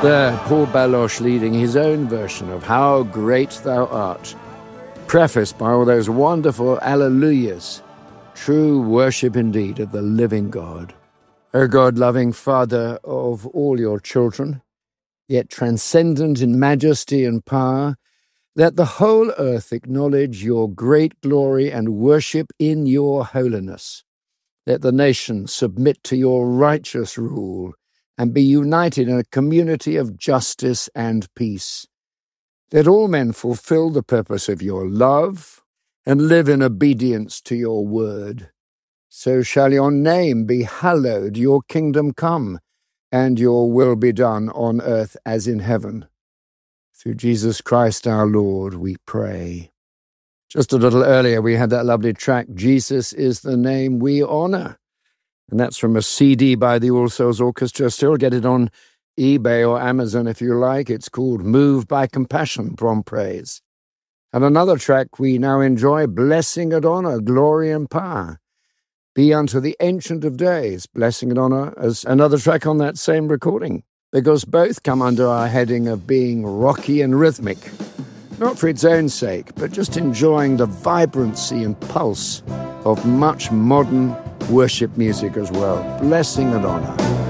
There, Paul Baloche leading his own version of How Great Thou Art, prefaced by all those wonderful alleluias. True worship indeed of the living God. O God, loving Father of all your children, yet transcendent in majesty and power, let the whole earth acknowledge your great glory and worship in your holiness. Let the nations submit to your righteous rule and be united in a community of justice and peace. Let all men fulfill the purpose of your love and live in obedience to your word. So shall your name be hallowed, your kingdom come, and your will be done on earth as in heaven. Through Jesus Christ our Lord, we pray. Just a little earlier, we had that lovely track, Jesus is the Name We Honor. And that's from a CD by the All Souls Orchestra. Still get it on eBay or Amazon if you like. It's called Moved by Compassion from Praise. And another track we now enjoy, Blessing and Honor, Glory and Power. Be unto the Ancient of Days, Blessing and Honor, as another track on that same recording, because both come under our heading of being rocky and rhythmic. Not for its own sake, but just enjoying the vibrancy and pulse of much modern worship music as well. Blessing and honor.